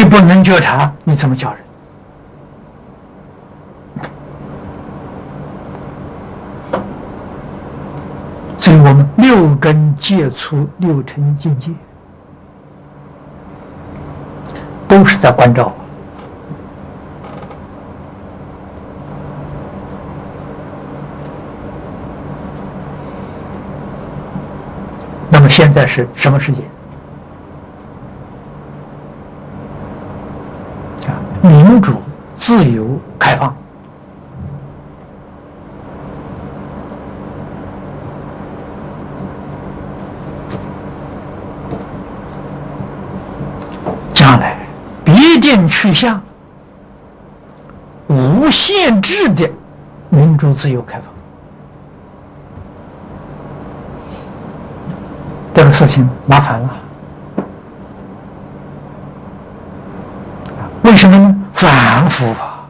不能觉察，你怎么教人？所以我们六根接触六尘境界，都是在关照。那么现在是什么时间？民主、自由、开放。将来必定趋向无限制的民主、自由、开放。这个事情麻烦了。为什么呢？反复啊，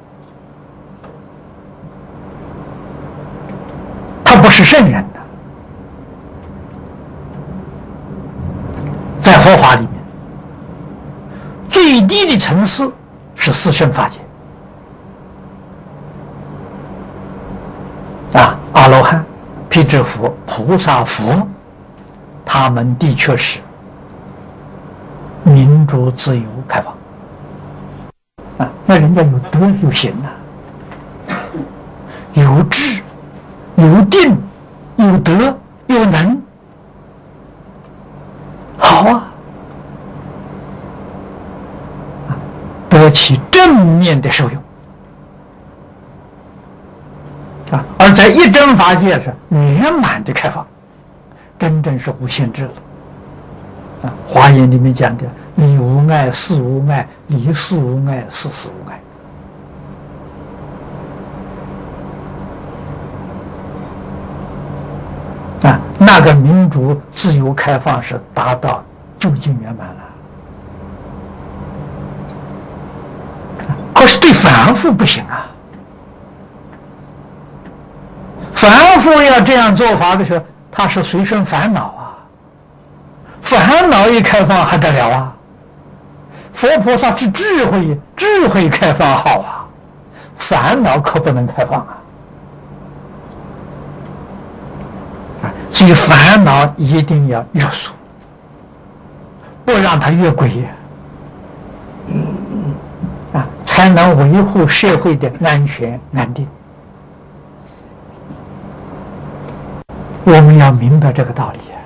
他不是圣人的，在佛法里面，最低的层次是四圣法界啊，阿罗汉、辟支佛、菩萨、佛，他们的确是民主、自由、开放。那人家有德有行呐，有智有定有德有能，好啊，得其正面的受用啊。而在一真法界是圆满的开放，真正是无限制了啊。华严里面讲的理无碍，事无碍，理事无碍，事事无碍。啊，那个民主、自由、开放是达到究竟圆满了。可是对凡夫不行啊，凡夫要这样做法的时候，他是随身烦恼啊，烦恼一开放还得了啊？佛菩萨是智慧，智慧开放好啊，烦恼可不能开放啊。所以烦恼一定要约束，不让它越轨啊，才能维护社会的安全安定。我们要明白这个道理。